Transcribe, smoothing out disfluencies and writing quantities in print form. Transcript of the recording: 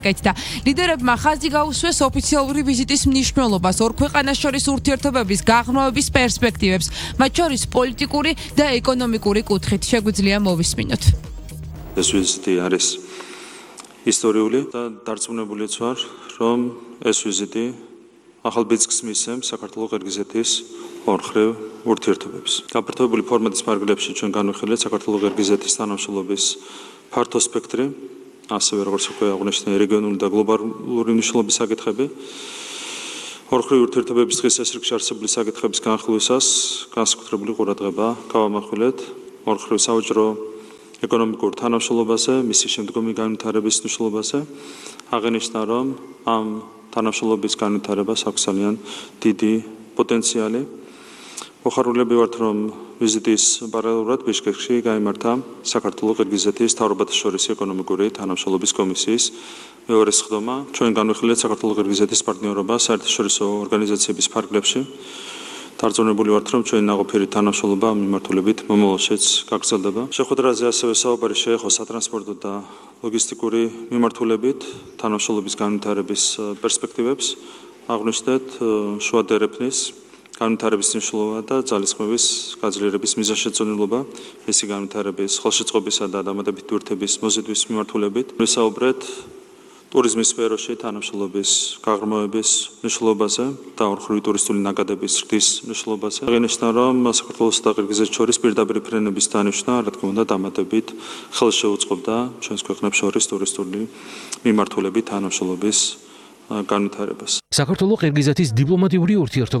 და ლიდერებმა ხაზი გაუსვეს ოფიციალური ვიზიტის მნიშვნელობას, ორ ქვეყანას შორის ურთიერთობების გაღრმავების პერსპექტივებს, მათ შორის პოლიტიკური და ეკონომიკური კუთხით. შეგვიძლია მოვისმინოთ. ეს ვიზიტი არის ისტორიული და დარწმუნებულიც ვარ, რომ ეს ვიზიტი ახალ ბიძგს მისცემს საქართველო-ყირგიზეთის ორხრივ ურთიერთობებს. გაფართოებული ფორმატის ფარგლებში ჩვენ განვიხილეთ საქართველო-ყირგიზეთის თანამშრომლობის ფართო სპექტრი, ასევე როგორც უკვე აღნიშნე, რეგიონული და გლობალური მნიშვნელობის საკითხები. ორხრივ ურთიერთობების დღის წესრიგში არსებული საკითხების განხილვისას განსაკუთრებული ყურადღება გავამახვილეთ ორხრივ საუჯრო ეკონომიკურ თანამშრომლობაზე, მისი შემდგომი განვითარების მნიშვნელობაზე. აღინიშნა, რომ ამ თანამშრომლობის განვითარებას აქვს ძალიან დიდი პოტენციალი. მოხარულები ვართ, რომ ვიზიტის პარალელურად ბიშკეკში გაიმართა საქართველო-ყირგიზეთის მთავრობათა შორის ეკონომიკური თანამშრომლობის კომისიის მეორე სხდომა. ჩვენ განვიხილეთ საქართველო-ყირგიზეთის პარტნიორობა საერთაშორისო ორგანიზაციების ფარგლებში. დარწმუნებული ვართ, რომ ჩვენი ნაყოფიერი თანამშრომლობა ამ მიმართულებით მომავალშიც გაგრძელდება. შეხვედრაზე ასევე საუბარი შეეხო სატრანსპორტო და ლოგისტიკური მიმართულებით თანამშრომლობის განვითარების პერსპექტივებს. აღვნიშნეთ შუა დერეფნის განვითარების მნიშვნელობა და ძალისხმევის გაძლიერების მიზანშეწონილობა, მისი განვითარების, ხელშეწყობისა და დამატებით ურთიერთობის მოზიდვის მიმართულებით. ვისაუბრეთ ტურიზმის სფეროში თანამშრომლობის გაღრმავების მნიშვნელობაზე და ორხრივი ტურისტული ნაკადების ზრდის მნიშვნელობაზე. აღინიშნა, რომ საქართველოსა და ყირგიზეთს შორის პირდაპირ ფრენების დანიშვნა, რა თქმა უნდა, დამატებით ხელშეუწყობდა ჩვენს ქვეყნებს შორის ტურისტული მიმართულებით თანამშრომლობის განვითარებას. საქართველო-ყირგიზეთის დიპლომატიური ურთიერთობები